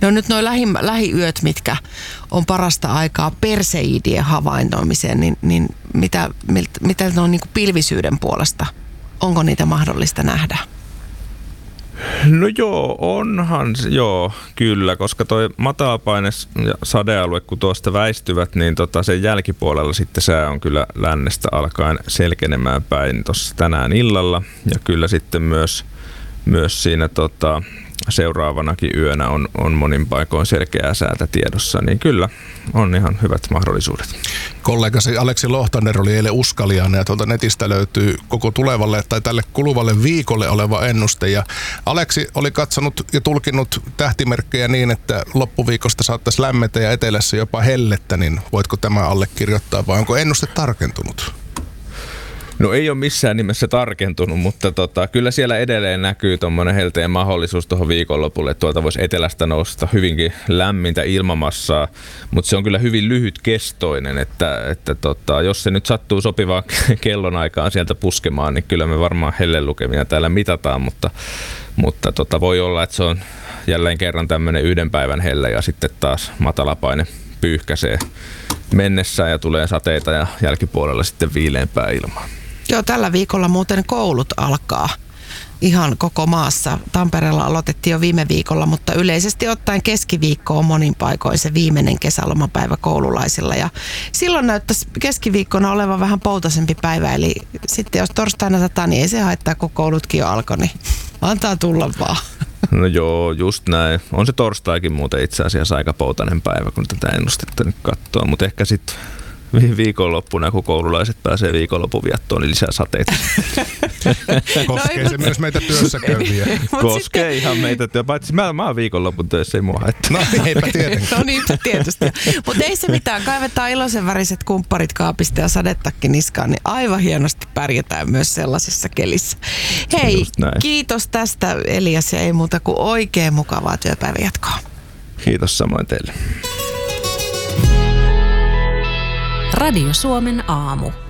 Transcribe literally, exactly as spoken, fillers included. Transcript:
No nyt nuo lähi, lähiyöt, mitkä on parasta aikaa perseidien havainnoimiseen, niin, niin mitä, mitä ne on niin kuin pilvisyyden puolesta? Onko niitä mahdollista nähdä? No joo, onhan, joo, kyllä, koska toi matalapaine ja sadealue, kun tuosta väistyvät, niin tota sen jälkipuolella sitten sää on kyllä lännestä alkaen selkenemään päin tuossa tänään illalla. Ja kyllä sitten myös, myös siinä tota, seuraavanakin yönä on, on monin paikoin selkeää säätä tiedossa, niin kyllä on ihan hyvät mahdollisuudet. Kollegasi Aleksi Lohtander oli eilen uskaliaana ja tuolta netistä löytyy koko tulevalle tai tälle kuluvalle viikolle oleva ennuste. Ja Aleksi oli katsonut ja tulkinut tähtimerkkejä niin, että loppuviikosta saattaisi lämmetä ja etelässä jopa hellettä, niin voitko tämä allekirjoittaa vai onko ennuste tarkentunut? No ei ole missään nimessä tarkentunut, mutta tota, kyllä siellä edelleen näkyy tuommoinen helteen mahdollisuus tuohon viikonlopulle, että tuolta voisi etelästä nousta hyvinkin lämmintä ilmamassaa, mutta se on kyllä hyvin lyhytkestoinen, että, että tota, jos se nyt sattuu sopivaan kellonaikaan sieltä puskemaan, niin kyllä me varmaan hellelukemia täällä mitataan, mutta, mutta tota, voi olla, että se on jälleen kerran tämmöinen yhden päivän helle ja sitten taas matalapaine pyyhkäisee mennessään ja tulee sateita ja jälkipuolella sitten viileämpää ilmaa. Joo, tällä viikolla muuten koulut alkaa ihan koko maassa. Tampereella aloitettiin jo viime viikolla, mutta yleisesti ottaen keskiviikko on monin paikoin se viimeinen kesälomapäivä koululaisilla. Ja silloin näyttäisi keskiviikkona olevan vähän poutaisempi päivä, eli sitten jos torstaina sataa, niin ei se haittaa, kun koulutkin jo alkoi, niin antaa tulla vaan. No joo, just näin. On se torstaikin muuten itse asiassa aika poutainen päivä, kun tätä ennustetta nyt katsoo, mutta ehkä sitten viikonloppuna, kun koululaiset pääsee viikonlopun viettoon, niin lisää sateita. Koskee no, se myös meitä työssä käyviä. Koskee sitten ihan meitä työ, paitsi mä, mä oon viikonlopun töissä, ei mua haittaa. No eipä tietenkään. No niin, tietysti. Mutta ei se mitään, kaivetaan iloisen väriset kumpparit kaapista ja sadetakki niskaan, niin aivan hienosti pärjätään myös sellaisessa kelissä. Hei, kiitos tästä Elias ja ei muuta kuin oikein mukavaa työpäivän jatkoa. Kiitos samoin teille. Radio Suomen aamu.